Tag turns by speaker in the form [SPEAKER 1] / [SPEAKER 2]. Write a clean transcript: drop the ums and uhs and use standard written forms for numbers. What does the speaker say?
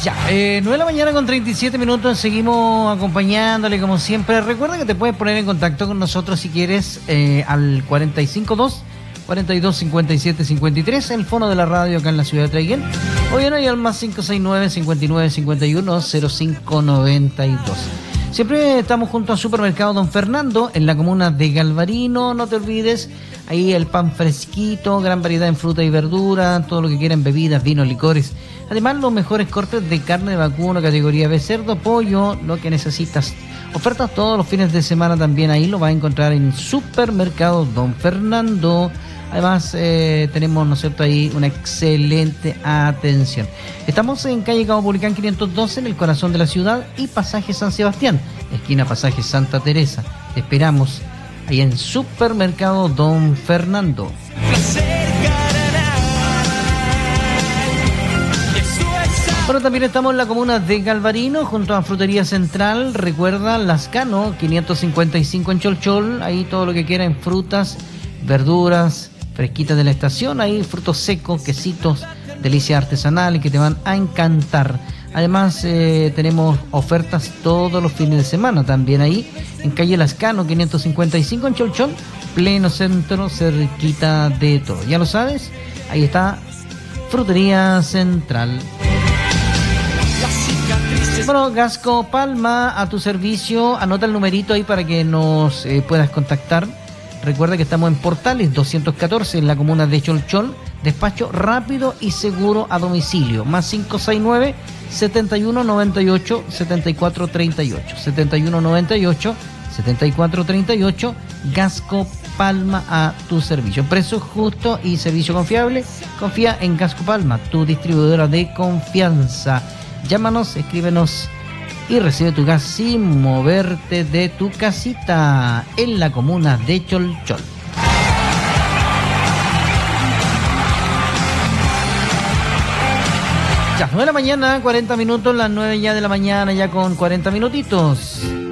[SPEAKER 1] Ya, 9 de la mañana con 37 minutos, seguimos acompañándole como siempre. Recuerda que te puedes poner en contacto con nosotros si quieres al 452-4257-53, el fono de la radio acá en la ciudad de Traiguén. O bien ahí al más 569-5951-0592. Siempre estamos junto al Supermercado Don Fernando en la comuna de Galvarino. No te olvides, ahí el pan fresquito, gran variedad en fruta y verdura, todo lo que quieran, bebidas, vinos, licores. Además, los mejores cortes de carne de vacuno, categoría B, cerdo, pollo, lo que necesitas. Ofertas todos los fines de semana también, ahí lo vas a encontrar en Supermercado Don Fernando. Además, tenemos, ¿no es cierto?, ahí una excelente atención. Estamos en calle Caupolicán 512, en el corazón de la ciudad, y pasaje San Sebastián, esquina pasaje Santa Teresa. Te esperamos ahí en Supermercado Don Fernando. Bueno, también estamos en la comuna de Galvarino, junto a Frutería Central. Recuerda, Lascano 555 en Cholchol. Ahí todo lo que quieran, frutas, verduras, fresquitas de la estación. Ahí frutos secos, quesitos, delicias artesanales que te van a encantar. Además, tenemos ofertas todos los fines de semana también ahí, en calle Lascano 555 en Cholchol, pleno centro, cerquita de todo. Ya lo sabes, ahí está Frutería Central. Bueno, Gasco Palma a tu servicio. Anota el numerito ahí para que nos puedas contactar. Recuerda que estamos en Portales 214 en la comuna de Cholchol. Despacho rápido y seguro a domicilio. Más 569 7198 7438 7198 7438. Gasco Palma a tu servicio. Precio justo y servicio confiable. Confía en Gasco Palma, tu distribuidora de confianza. Llámanos, escríbenos y recibe tu gas sin moverte de tu casita en la comuna de Cholchol. Ya, 9 de la mañana, 40 minutos, las 9 ya de la mañana, ya con 40 minutitos.